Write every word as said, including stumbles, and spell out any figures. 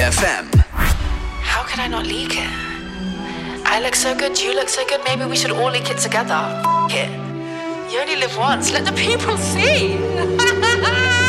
F M. How could I not leak it? I look so good, you look so good, maybe we should all leak it together. F it. You only live once, let the people see.